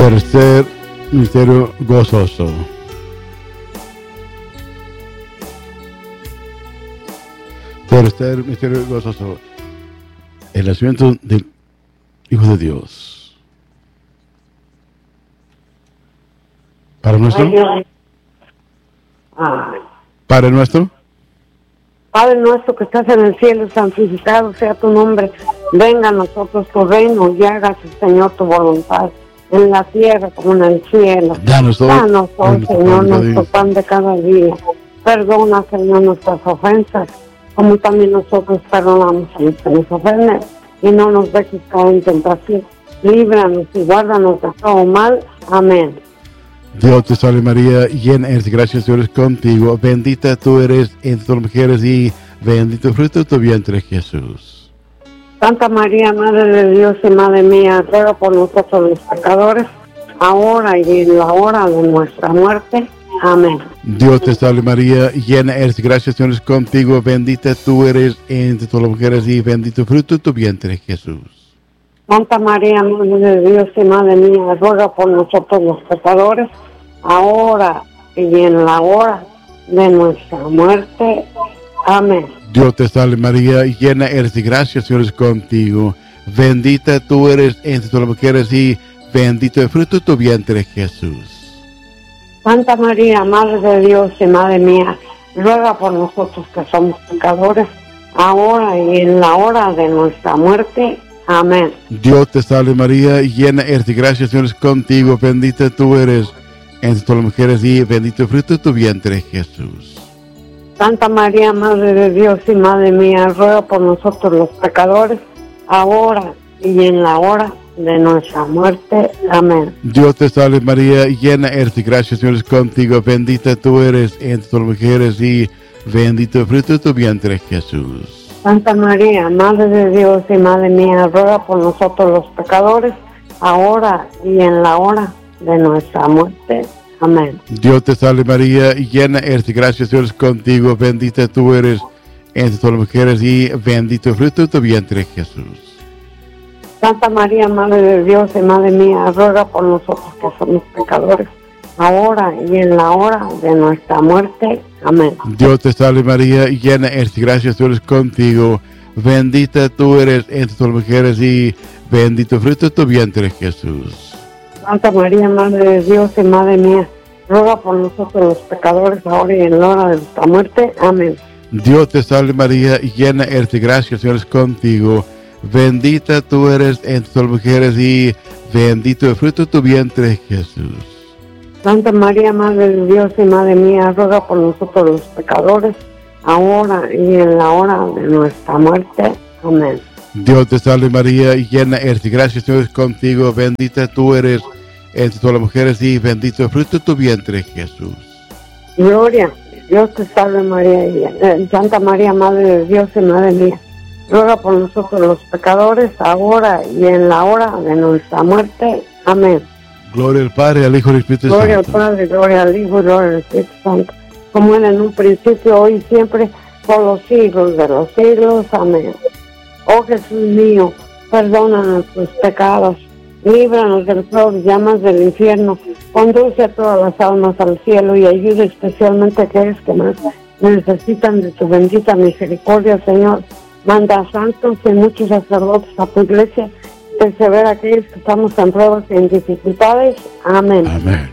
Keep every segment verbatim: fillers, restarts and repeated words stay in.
Tercer misterio gozoso. Tercer misterio gozoso. El nacimiento del Hijo de Dios. Padre nuestro. Amén. Padre nuestro. Padre nuestro que estás en el cielo, santificado sea tu nombre. Venga a nosotros tu reino y hágase, Señor, tu voluntad, en la tierra como en el cielo. Danos hoy, Danos hoy, nuestro Señor, pan de cada nuestro día. pan de cada día. Perdona, Señor, nuestras ofensas, como también nosotros perdonamos a los que nos ofenden. Y no nos dejes caer en tentación. Líbranos y guárdanos de todo mal. Amén. Dios te salve María, llena eres de gracia, el Señor es contigo. Bendita tú eres entre todas las mujeres y bendito el fruto de tu vientre, Jesús. Santa María, Madre de Dios y Madre mía, ruega por nosotros los pecadores, ahora y en la hora de nuestra muerte. Amén. Dios te salve María, llena eres de gracia, el Señor es contigo. Bendita tú eres entre todas las mujeres y bendito el fruto de tu vientre, Jesús. Santa María, Madre de Dios y Madre mía, ruega por nosotros los pecadores, ahora y en la hora de nuestra muerte. Amén. Dios te salve María, llena eres de gracia, el Señor es contigo. Bendita tú eres entre todas las mujeres y bendito el fruto de tu vientre, Jesús. Santa María, Madre de Dios y Madre mía, ruega por nosotros que somos pecadores, ahora y en la hora de nuestra muerte. Amén. Dios te salve María, llena eres de gracia, el Señor es contigo. Bendita tú eres entre todas las mujeres y bendito el fruto de tu vientre, Jesús. Santa María, Madre de Dios y Madre mía, ruega por nosotros los pecadores, ahora y en la hora de nuestra muerte. Amén. Dios te salve María, llena eres de gracia, el Señor es contigo. Bendita tú eres entre todas las mujeres y bendito el fruto de tu vientre, Jesús. Santa María, Madre de Dios y Madre mía, ruega por nosotros los pecadores, ahora y en la hora de nuestra muerte. Amén. Dios te salve María, llena eres de gracia, el Señor es contigo. Bendita tú eres entre todas las mujeres y bendito el fruto de tu vientre, Jesús. Santa María, Madre de Dios y Madre mía, ruega por nosotros que somos pecadores, ahora y en la hora de nuestra muerte. Amén. Dios te salve María, llena eres de gracia, el Señor es contigo. Bendita tú eres entre todas las mujeres y bendito el fruto de tu vientre, Jesús. Santa María, Madre de Dios y Madre mía, ruega por nosotros los pecadores, ahora y en la hora de nuestra muerte. Amén. Dios te salve María, llena eres de gracia, el Señor es contigo. Bendita tú eres entre todas las mujeres y bendito el fruto de tu vientre, Jesús. Santa María, Madre de Dios y Madre mía, ruega por nosotros los pecadores, ahora y en la hora de nuestra muerte. Amén. Dios te salve María, llena eres de gracia, el Señor es contigo. Bendita tú eres entre todas las mujeres y bendito el fruto de tu vientre, Jesús. Gloria, Dios te salve María, y, eh, Santa María, Madre de Dios y Madre mía, ruega por nosotros los pecadores, ahora y en la hora de nuestra muerte. Amén. Gloria al Padre, al Hijo y al Espíritu Gloria al Santo. Padre, gloria al Hijo, gloria al Espíritu Santo, como era en un principio, hoy y siempre, por los siglos de los siglos. Amén. Oh Jesús mío, perdona nuestros pecados, líbranos del fuego y llamas del infierno, conduce a todas las almas al cielo y ayuda especialmente a aquellos que más necesitan de tu bendita misericordia, Señor. Manda a santos y muchos sacerdotes a tu iglesia, persevera a aquellos que estamos en pruebas y en dificultades. Amén. Amén.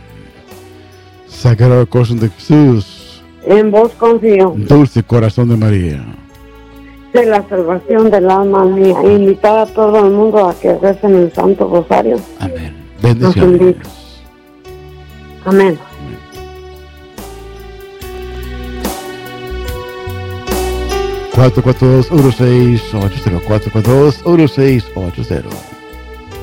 Sagrado corazón de Jesús, En vos confío, dulce corazón de María. de la salvación del alma mía, e invitar a todo el mundo a que recen el Santo Rosario. Amén. Nos Bendiciones. invito. Amén. cuatro cuatro dos uno seis ocho cero cuatro cuatro dos uno seis ocho cero